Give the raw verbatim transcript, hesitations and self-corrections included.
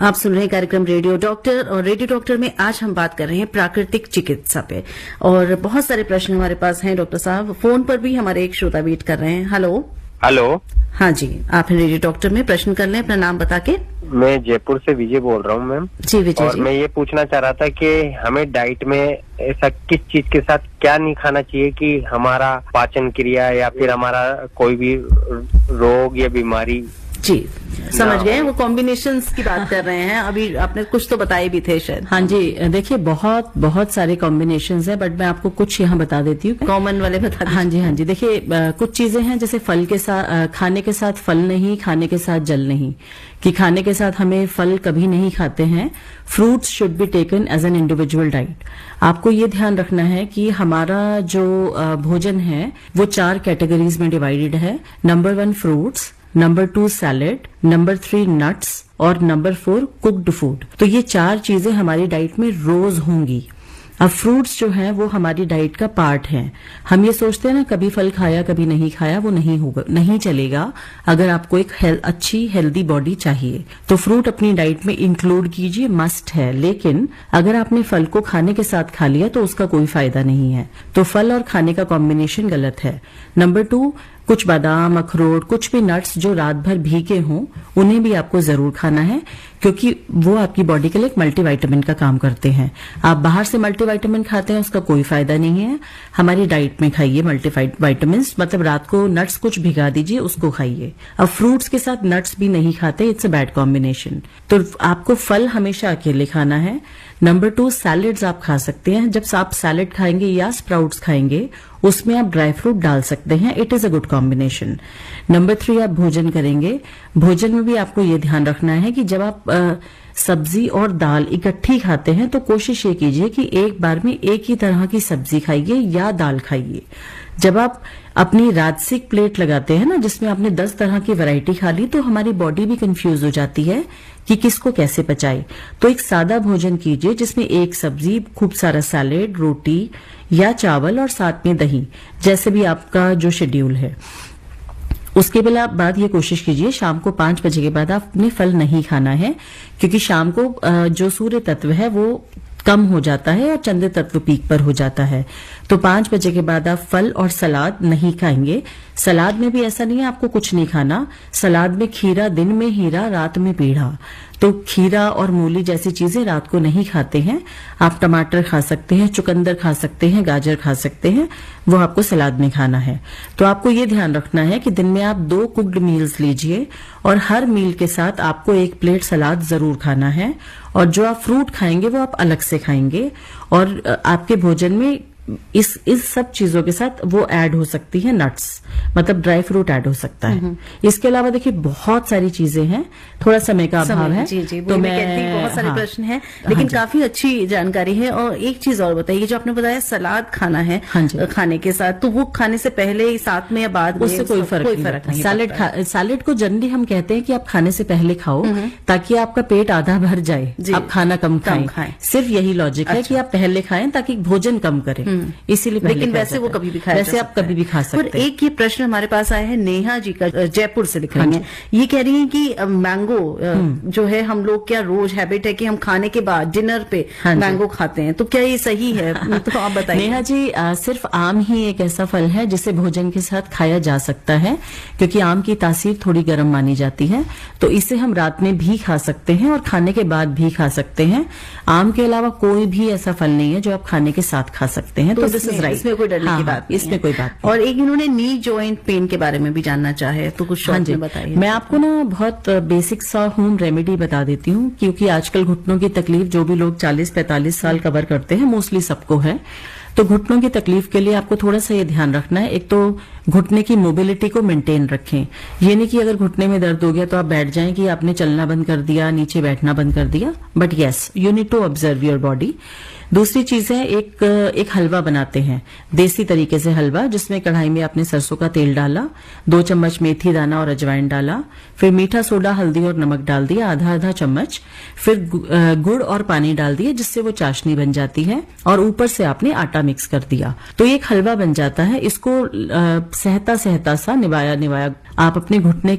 आप सुन रहे हैं कार्यक्रम रेडियो डॉक्टर, और रेडियो डॉक्टर में आज हम बात कर रहे हैं प्राकृतिक चिकित्सा पे। और बहुत सारे प्रश्न हमारे पास हैं डॉक्टर साहब। फोन पर भी हमारे एक श्रोता वेट कर रहे हैं। Hello hello. हाँ जी, आप रेडियो डॉक्टर में प्रश्न कर लें अपना नाम बता के। मैं जयपुर से विजय बोल रहा हूँ मैम। जी विजय और जी। मैं ये पूछना चाह रहा था कि हमें डाइट में ऐसा किस चीज के साथ क्या नहीं खाना चाहिए कि हमारा पाचन क्रिया या फिर हमारा कोई भी रोग या बीमारी। जी समझ गए, वो कॉम्बिनेशंस की बात कर रहे हैं। अभी आपने कुछ तो बताए भी थे शायद। हाँ जी, देखिए बहुत बहुत सारे कॉम्बिनेशंस हैं, बट मैं आपको कुछ यहाँ बता देती हूँ। कॉमन वाले बता दीजिए। हाँ जी हाँ जी, देखिए कुछ चीजें हैं जैसे फल के साथ, खाने के साथ फल नहीं, खाने के साथ जल नहीं, कि खाने के साथ हमें फल कभी नहीं खाते हैं। Fruits should be taken as an individual diet. आपको ये ध्यान रखना है कि हमारा जो भोजन है वो चार कैटेगरीज में डिवाइडेड है। Number one fruits, number two salad, number three nuts और नंबर फोर कुक्ड फूड। तो ये चार चीजें हमारी डाइट में रोज होंगी। अब फ्रूट्स जो है वो हमारी डाइट का पार्ट है। हम ये सोचते हैं ना कभी फल खाया कभी नहीं खाया, वो नहीं होगा, नहीं चलेगा। अगर आपको एक हेल, अच्छी हेल्दी बॉडी चाहिए तो फ्रूट अपनी डाइट में इंक्लूड कीजिए, मस्ट है। लेकिन अगर आपने फल को खाने के साथ खा लिया तो उसका कोई फायदा नहीं है। तो फल और खाने का कॉम्बिनेशन गलत है। नंबर टू, कुछ बादाम, अखरोट, कुछ भी नट्स जो रात भर भीगे हों उन्हें भी आपको जरूर खाना है, क्योंकि वो आपकी बॉडी के लिए एक मल्टीविटामिन का काम करते हैं। आप बाहर से मल्टीविटामिन खाते हैं उसका कोई फायदा नहीं है। हमारी डाइट में खाइए मल्टीविटामिन, मतलब रात को नट्स कुछ भिगा दीजिए, उसको खाइए। अब फ्रूट्स के साथ नट्स भी नहीं खाते, इट्स अ बैड कॉम्बिनेशन। तो आपको फल हमेशा अकेले खाना है। नंबर टू, सैलेड्स आप खा सकते हैं। जब आप सैलेड खाएंगे या स्प्राउट्स खाएंगे उसमें आप ड्राई फ्रूट डाल सकते हैं, it is a good combination. Number three, आप भोजन करेंगे। भोजन में भी आपको ये ध्यान रखना है कि जब आप आ, सब्जी और दाल इकट्ठी खाते हैं तो कोशिश ये कीजिए कि एक बार में एक ही तरह की सब्जी खाइए या दाल खाइए। जब आप अपनी राजसिक प्लेट लगाते हैं ना, जिसमें आपने दस तरह की वैरायटी खा ली, तो हमारी बॉडी भी कंफ्यूज हो जाती है कि किसको कैसे पचाए। तो एक सादा भोजन कीजिए जिसमें एक सब्जी, खूब सारा सैलेड, रोटी या चावल और साथ में दही, जैसे भी आपका जो शेड्यूल है। उसके बाद ये कोशिश कीजिए शाम को पांच बजे के बाद आपने फल नहीं खाना है, क्योंकि शाम को जो सूर्य तत्व है वो कम हो जाता है और चंद्र तत्व पीक पर हो जाता है। तो पांच बजे के बाद आप फल और सलाद नहीं खाएंगे। सलाद में भी ऐसा नहीं है आपको कुछ नहीं खाना। सलाद में खीरा, दिन में हीरा, रात में पीढ़ा। तो खीरा और मूली जैसी चीजें रात को नहीं खाते हैं। आप टमाटर खा सकते हैं, चुकंदर खा सकते हैं, गाजर खा सकते हैं, वो आपको सलाद में खाना है। तो आपको ये ध्यान रखना है कि दिन में आप दो कुक्ड मील्स लीजिए और हर मील के साथ आपको एक प्लेट सलाद जरूर खाना है। और जो आप फ्रूट खाएंगे वो आप अलग से खाएंगे। और आपके भोजन में इस इस सब चीजों के साथ वो ऐड हो सकती है नट्स, मतलब ड्राई फ्रूट ऐड हो सकता है। इसके अलावा देखिए बहुत सारी चीजें हैं, थोड़ा समय का अभाव है। जी जी, तो मैं मैं कहती हूँ बहुत सारे हाँ, प्रश्न हैं, लेकिन हाँ काफी अच्छी जानकारी है। और एक चीज और बताइए, जो आपने बताया सलाद खाना है हाँ जी, खाने के साथ, तो वो खाने से पहले, साथ में या बाद में, उससे कोई फर्क कोई नहीं फर्क नहीं। सैलेड सैलेड को जनरली हम कहते हैं कि आप खाने से पहले खाओ ताकि आपका पेट आधा भर जाए, आप खाना कम खाएं। सिर्फ यही लॉजिक है कि आप पहले खाएं ताकि भोजन कम करें, इसीलिए। लेकिन वैसे वो कभी भी खाया वैसे आप कभी भी खा सकते हैं। एक ये प्रश्न हमारे पास आया है, नेहा जी का, जयपुर से लिख रही हैं। ये कह रही हैं कि मैंगो जो है, हम लोग क्या रोज हैबिट है कि हम खाने के बाद डिनर पे मैंगो खाते हैं, तो क्या ये सही है? तो आप बताइए। नेहा जी, आ, सिर्फ आम ही एक ऐसा फल है जिसे भोजन के साथ खाया जा सकता है, क्योंकि आम की तासीर थोड़ी गर्म मानी जाती है। तो इसे हम रात में भी खा सकते हैं और खाने के बाद भी खा सकते हैं। आम के अलावा कोई भी ऐसा फल नहीं है जो आप खाने के साथ खा सकते हैं। तो दिस इज राइट, इसमें कोई डरने हाँ, की बात नहीं इसमें कोई बात। और एक इन्होंने नी जॉइंट पेन के बारे में भी जानना चाहे, तो कुछ शॉर्ट में बताइए। मैं आपको ना बहुत बेसिक सा होम रेमेडी बता देती हूँ, क्योंकि आजकल घुटनों की तकलीफ जो भी लोग चालीस पैंतालीस साल कवर करते हैं, मोस्टली सबको है। तो घुटनों की तकलीफ के लिए आपको थोड़ा सा ये ध्यान रखना है, एक तो घुटने की मोबिलिटी को मेंटेन रखें। ये नहीं कि अगर घुटने में दर्द हो गया तो आप बैठ जाएं कि आपने चलना बंद कर दिया, नीचे बैठना बंद कर दिया, but yes, you need to observe your body. दूसरी चीज है, एक एक हलवा बनाते हैं देसी तरीके से हलवा, जिसमें कढ़ाई में आपने सरसों का तेल डाला, दो चम्मच मेथी दाना और अजवाइन डाला, फिर मीठा सोडा, हल्दी और नमक डाल दिया आधा आधा चम्मच, फिर गुड़ और पानी डाल दिया, जिससे वो चाशनी बन जाती है, और ऊपर से आपने आटा मिक्स कर दिया, तो एक हलवा बन जाता है। इसको सहता सहता सा निवाया निवाया आप अपने घुटने